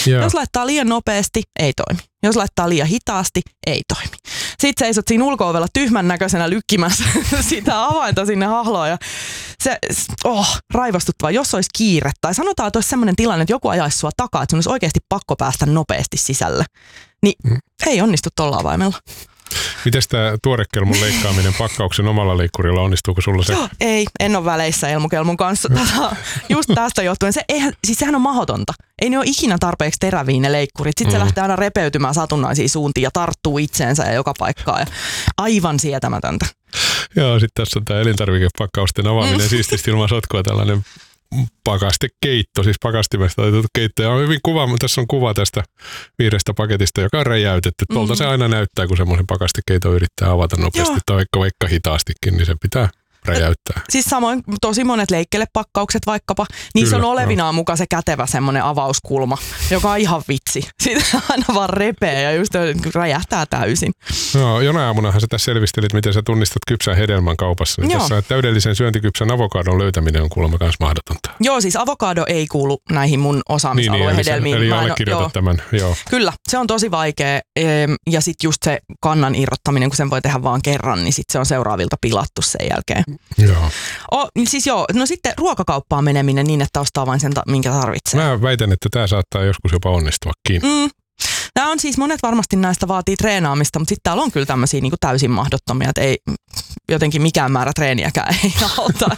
Yeah. Jos laittaa liian nopeasti, ei toimi. Jos laittaa liian hitaasti, ei toimi. Sitten seisot siinä ulko-ovella tyhmän näköisenä lykkimässä sitä avainta sinne hahloon ja raivostuttavaa, jos olisi kiire. Tai sanotaan, että olisi sellainen tilanne, että joku ajaisi sua takaa, että sun olisi oikeasti pakko päästä nopeasti sisälle. Niin ei onnistu tuolla avaimella. Mites tämä tuorekelmun leikkaaminen pakkauksen omalla leikkurilla, onnistuuko sulla se? Joo, en ole väleissä Elmukelmun kanssa. Just tästä johtuen. Sehän on mahdotonta. Ei ne ole ikinä tarpeeksi teräviä ne leikkurit. Sitten se lähtee aina repeytymään satunnaisiin suuntiin ja tarttuu itseensä ja joka paikkaan. Ja aivan sietämätöntä. Joo, sitten tässä on tämä elintarvikepakkausten avaaminen siististi ilman sotkua, tällainen pakastekeitto, siis pakastimesta otettu keitto. Ja on hyvin tässä on kuva tästä vihreästä paketista, joka on räjäytetty. Tuolta se aina näyttää, kun semmoisen pakastekeiton yrittää avata nopeasti tai vaikka hitaastikin, niin se pitää räjäyttää. Siis samoin tosi monet leikkelepakkaukset vaikkapa, niissä on olevinaan mukaan se kätevä semmoinen avauskulma, joka on ihan vitsi. Siitä aina vaan repee ja just räjähtää täysin. No, jonain aamunahan sä tässä selvistelit, miten sä tunnistat kypsän hedelmän kaupassa. Niin tässä täydellisen syöntikypsän avokadon löytäminen on kuulemma myös mahdotonta. Joo, siis avokado ei kuulu näihin mun osaamisalueen hedelmiin. Eli allekirjoitat tämän, joo. Kyllä, se on tosi vaikea ja sitten just se kannan irrottaminen, kun sen voi tehdä vaan kerran, niin sitten se on seuraavilta pilattu sen jälkeen. Joo. No sitten ruokakauppaan meneminen niin, että ostaa vain sen, minkä tarvitsee. Mä väitän, että tämä saattaa joskus jopa onnistuakin. Nämä on siis, monet varmasti näistä vaatii treenaamista, mutta sitten täällä on kyllä tämmöisiä niin kuin täysin mahdottomia, että ei jotenkin mikään määrä treeniäkään ei auta.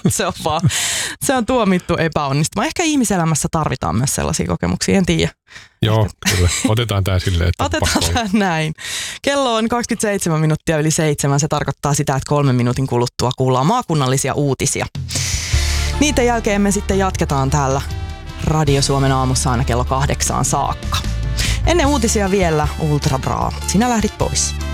Se on tuomittu epäonnistumaan. Ehkä ihmiselämässä tarvitaan myös sellaisia kokemuksia, en tiedä. Joo, kyllä. Otetaan tämä silleen, että otetaan tämä näin. Kello on 27 minuuttia yli 7. Se tarkoittaa sitä, että 3 minuutin kuluttua kuullaan maakunnallisia uutisia. Niiden jälkeen me sitten jatketaan täällä Radio Suomen aamussa aina kello 8 saakka. Ennen uutisia vielä Ultra Bra. Sinä lähdit pois.